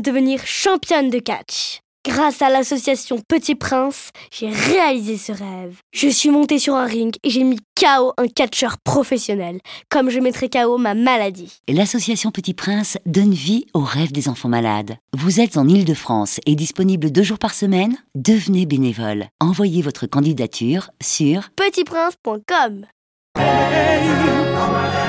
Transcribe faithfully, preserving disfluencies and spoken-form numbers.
devenir championne de catch. Grâce à l'association Petit Prince, j'ai réalisé ce rêve. Je suis montée sur un ring et j'ai mis K O un catcheur professionnel, comme je mettrai K O ma maladie. L'association Petit Prince donne vie aux rêves des enfants malades. Vous êtes en Île-de-France et disponible deux jours par semaine? Devenez bénévole. Envoyez votre candidature sur petit prince point com. Hey,